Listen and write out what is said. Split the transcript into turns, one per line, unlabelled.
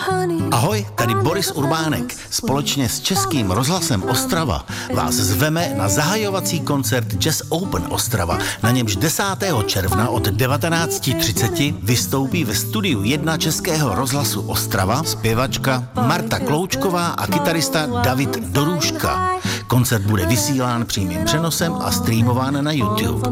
Ahoj, tady Boris Urbánek. Společně s Českým rozhlasem Ostrava vás zveme na zahajovací koncert Jazz Open Ostrava, na němž 10. června od 19:30 vystoupí ve studiu 1 Českého rozhlasu Ostrava zpěvačka Marta Kloučková a kytarista David Dorůžka. Koncert bude vysílán přímým přenosem a streamován na YouTube.